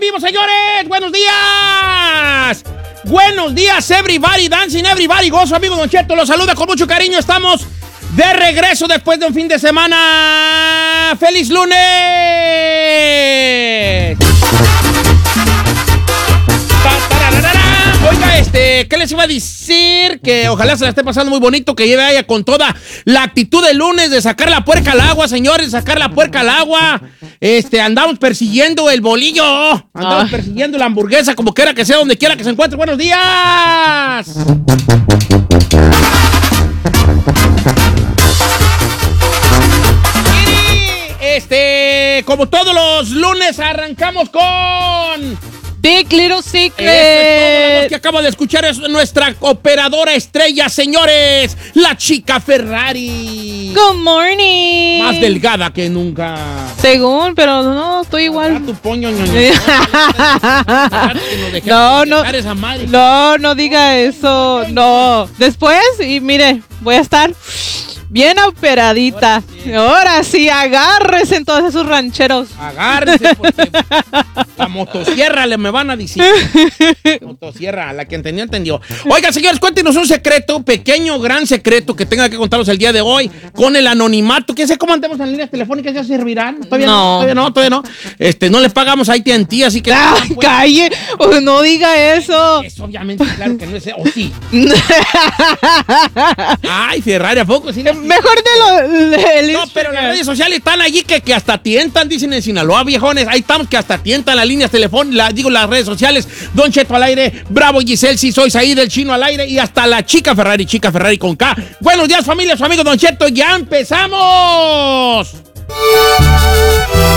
vivo, señores! ¡Buenos días! ¡Buenos días, everybody! Dancing, everybody. Gozo, amigo Don Cheto. Los saluda con mucho cariño. Estamos de regreso después de un fin de semana. ¡Feliz lunes! Oiga, ¿qué les iba a decir? Que ojalá se la esté pasando muy bonito, que lleve ella con toda la actitud de lunes de sacar la puerca al agua, señores, sacar la puerca al agua. Andamos persiguiendo el bolillo, andamos persiguiendo la hamburguesa, como quiera que sea, donde quiera que se encuentre. ¡Buenos días! Como todos los lunes, arrancamos con Big Little Secret. Es que acaba de escuchar es nuestra operadora estrella, señores, la chica Ferrari. Good morning. Más delgada que nunca. Según, pero no, estoy igual. Tu poño, no diga eso. No. Después, y mire, voy a estar bien operadita. Ahora sí, agárrese en todos esos rancheros. Agárrese, porque la motosierra le me van a decir. Motosierra, la que entendió. Oiga, señores, cuéntenos un secreto, pequeño, gran secreto que tenga que contarnos el día de hoy con el anonimato. ¿Qué sé cómo andemos en líneas telefónicas? ¿Ya servirán? Todavía no. No le pagamos a AT&T, así que... ¡Ay, calle! No diga eso. Es obviamente, claro que no es... ¿O sí? Ay, Ferrari, ¿a poco? Sí, mejor de no, pero las redes sociales están allí que hasta tientan, dicen en Sinaloa, viejones. Ahí estamos que hasta tientan las líneas telefónicas, las redes sociales. Don Cheto al aire, Bravo Giselle, si sois ahí del Chino al aire y hasta la chica Ferrari con K. Buenos días, familia, su amigo Don Cheto, ya empezamos.